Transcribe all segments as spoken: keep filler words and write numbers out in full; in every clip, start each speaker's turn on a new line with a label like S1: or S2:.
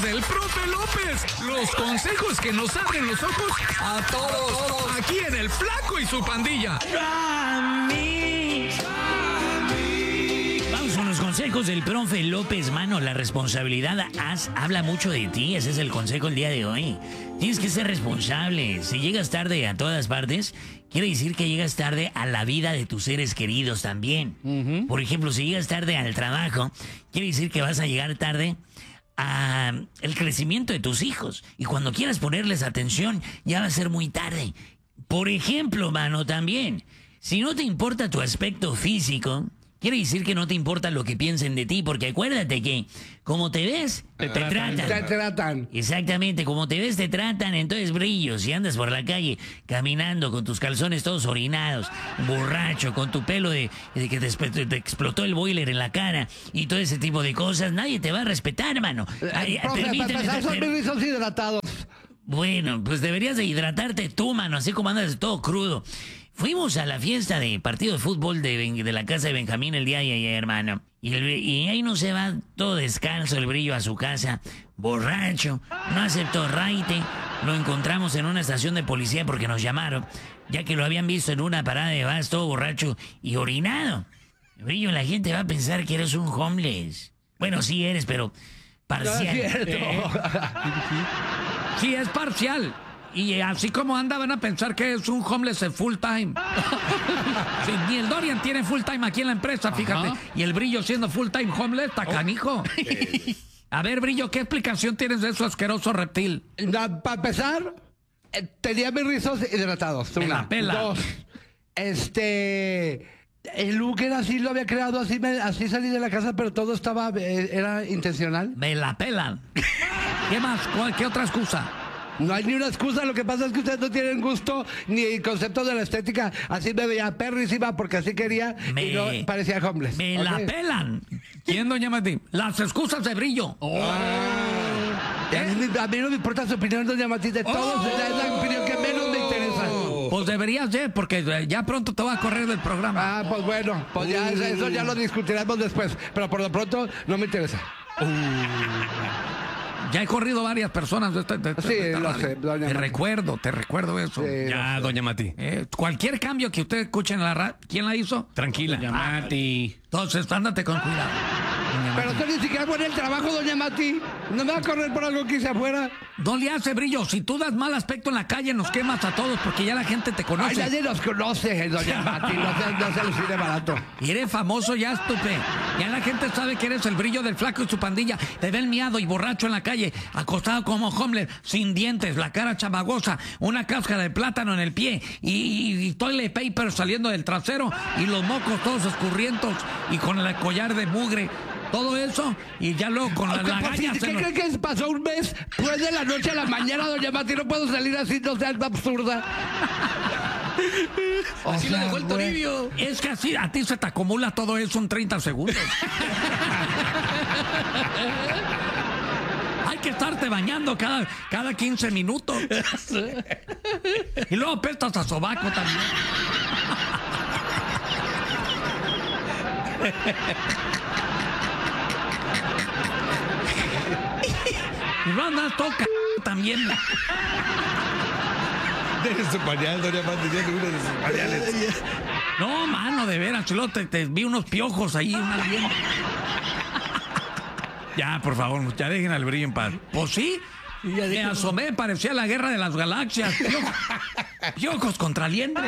S1: del profe López. Los consejos que nos abren los ojos a todos. Aquí en El Flaco y su pandilla.
S2: Vamos con los consejos del profe López, mano. La responsabilidad haz, habla mucho de ti. Ese es el consejo el día de hoy. Tienes que ser responsable. Si llegas tarde a todas partes, quiere decir que llegas tarde a la vida de tus seres queridos también. Uh-huh. Por ejemplo, si llegas tarde al trabajo, quiere decir que vas a llegar tarde al crecimiento de tus hijos. Y cuando quieras ponerles atención, ya va a ser muy tarde. Por ejemplo, mano, también, si no te importa tu aspecto físico, quiere decir que no te importa lo que piensen de ti, porque acuérdate que como te ves, te, te tratan.
S3: Te tratan.
S2: Exactamente, como te ves, te tratan. Entonces, brillo, si andas por la calle caminando con tus calzones todos orinados, borracho, con tu pelo de, de que te, te explotó el boiler en la cara y todo ese tipo de cosas, nadie te va a respetar, mano.
S3: Eh, profe, para empezar, son mis rizos hidratados.
S2: Bueno, pues deberías de hidratarte tú, mano, así como andas todo crudo. Fuimos a la fiesta de partido de fútbol de, de la casa de Benjamín el día de ayer, hermano. Y, el, y ahí no se va todo descalzo el brillo a su casa, borracho, no aceptó raite. Lo encontramos en una estación de policía porque nos llamaron, ya que lo habían visto en una parada de bus todo borracho y orinado. El brillo, la gente va a pensar que eres un homeless. Bueno, sí eres, pero parcial.
S3: No es cierto.
S1: ¿Eh? Sí, es parcial. Y así como anda, van a pensar que es un homeless full time. Sí, ni el Dorian tiene full time aquí en la empresa, fíjate. Ajá. Y el Brillo siendo full time homeless, está canijo. A ver, Brillo, ¿qué explicación tienes de eso asqueroso reptil?
S3: No, para empezar, eh, tenía mis rizos hidratados.
S1: Me la pela.
S3: Dos, este... El look era así, lo había creado así, me, así salí de la casa, pero todo estaba, eh, era intencional.
S1: Me la pelan. ¿Qué más? ¿Cuál, ¿Qué otra excusa?
S3: No hay ni una excusa, lo que pasa es que ustedes no tienen gusto ni concepto de la estética. Así me veía perrísima porque así quería me, y no parecía homeless.
S1: Me okay. La pelan. ¿Quién, doña Mati? Las excusas de Brillo. Oh.
S3: Ah. ¿Eh? A mí no me importa su opinión, doña Mati, de todos. Oh. Es la opinión que menos me interesa.
S1: Pues deberías, ¿eh? Porque ya pronto te va a correr del programa.
S3: Ah, pues bueno, pues ya, eso ya lo discutiremos después. Pero por lo pronto no me interesa. Uh.
S1: Ya he corrido varias personas de esta, de esta,
S3: sí,
S1: de esta
S3: lo
S1: radio.
S3: sé, doña
S1: Te
S3: Mati.
S1: recuerdo, te recuerdo eso.
S3: Sí,
S4: ya, doña Mati.
S1: Eh, cualquier cambio que usted escuche en la radio, ¿quién la hizo?
S4: Tranquila.
S1: Doña Mati. Entonces, ándate con cuidado.
S3: Pero usted ni siquiera pone el trabajo, doña Mati. No me va a correr por algo que hice afuera.
S1: No le hace, Brillo. Si tú das mal aspecto en la calle, nos quemas a todos porque ya la gente te conoce.
S3: Ay, nadie nos conoce, doña Mati. No se, no se lucide barato.
S1: Y eres famoso ya, estupe. Ya la gente sabe que eres el Brillo del Flaco y su pandilla. Te ven miado y borracho en la calle, acostado como homeless, sin dientes, la cara chamagosa, una cáscara de plátano en el pie y, y, y toilet paper saliendo del trasero y los mocos todos escurrientos y con el collar de mugre. Todo eso, y ya luego con las lagañas...
S3: ¿Qué creen que pasó un mes? Pues de la noche a la mañana, doña Mati, no puedo salir así, no seas absurda.
S1: Así lo dejó el Toribio. Es que así, a ti se te acumula todo eso en treinta segundos. Hay que estarte bañando cada, cada quince minutos. Y luego apestas a sobaco también. Y no andas toca también.
S4: Deje su pañal, doña Mati, tiene uno de sus pañales.
S1: No, mano, de veras, chulo, te, te vi unos piojos ahí, una bien. Ya, por favor, ya dejen al Brillo en paz. Pues sí, me asomé, parecía la guerra de las galaxias. Piojos, piojos contra liendre.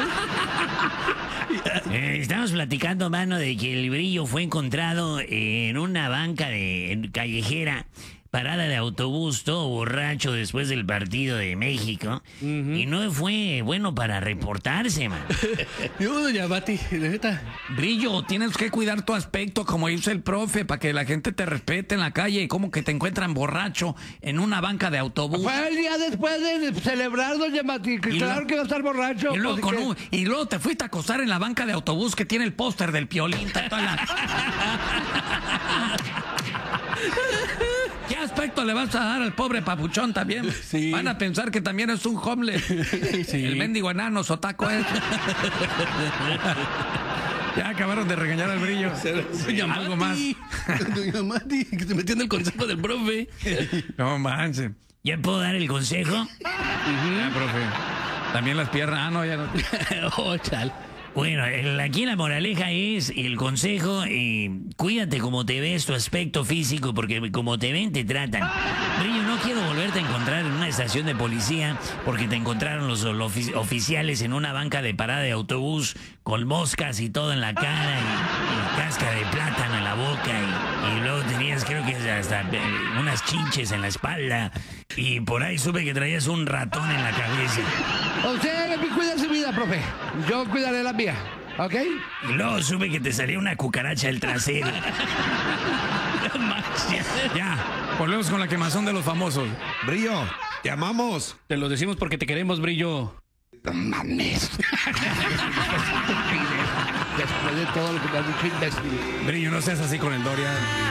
S2: Eh, estamos platicando, mano, de que el Brillo fue encontrado en una banca de callejera, parada de autobús, todo borracho después del partido de México. Uh-huh. Y no fue bueno para reportarse, man.
S4: Yo, doña Mati, neta.
S1: Brillo, tienes que cuidar tu aspecto, como dice el profe, para que la gente te respete en la calle. Como que te encuentran borracho en una banca de autobús.
S3: Fue el día después de celebrar, doña Mati. Claro lo, que va a estar borracho.
S1: Y luego,
S3: pues,
S1: con
S3: que...
S1: un, y luego te fuiste a acostar en la banca de autobús que tiene el póster del Piolín. Toda la... ¿Qué aspecto le vas a dar al pobre papuchón también?
S4: Sí.
S1: Van a pensar que también es un homeless. Sí. El mendigo enano sotaco es. Ya acabaron de regañar al Brillo.
S5: Doña
S1: Algo
S5: Mati.
S1: más.
S5: Doña Mati, que se metió en el consejo del profe.
S1: No manches.
S2: ¿Ya puedo dar el consejo?
S1: Ya, profe. También las piernas. Ah, no, ya no.
S5: Oh, chal.
S2: Bueno, el- aquí la moraleja es el consejo, eh, cuídate como te ves, tu aspecto físico, porque como te ven, te tratan. Brillo, no quiero volverte a encontrar en una estación de policía porque te encontraron los, los ofi- oficiales en una banca de parada de autobús con moscas y todo en la cara y, y casca de plátano en la boca y, y luego tenías, creo que hasta eh, unas chinches en la espalda y por ahí supe que traías un ratón en la cabeza.
S3: Usted cuida su vida, profe. Yo cuidaré la mía. ¿Ok?
S2: Y luego supe que te salía una cucaracha del trasero.
S1: Ya. Volvemos con la quemazón de los famosos.
S4: Brillo, te amamos.
S5: Te lo decimos porque te queremos, Brillo.
S3: No mames. Después de todo lo que me has dicho, imbécil.
S1: Brillo, no seas así con el Dorian.